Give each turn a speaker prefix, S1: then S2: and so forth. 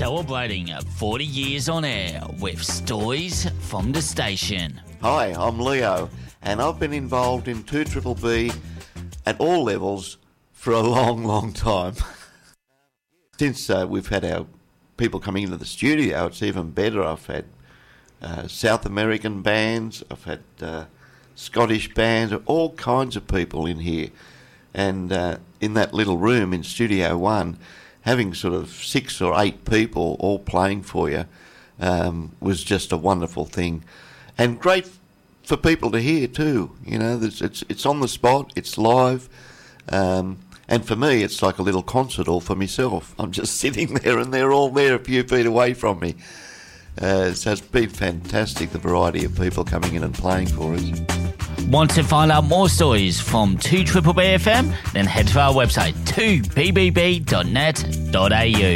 S1: Celebrating 40 years on air with stories from the station.
S2: Hi, I'm Leo, and I've been involved in 2BBB at all levels for a long, long time. Since we've had our people coming into the studio, it's even better. I've had South American bands, I've had Scottish bands, all kinds of people in here. And in that little room in Studio One, having sort of 6 or 8 people all playing for you was just a wonderful thing. And great for people to hear too. You know, it's on the spot, it's live. And for me, it's like a little concert all for myself. I'm just sitting there and they're all there a few feet away from me. So it's been fantastic, the variety of people coming in and playing for us.
S1: Want to find out more stories from 2BBB FM? Then head to our website 2bbb.net.au.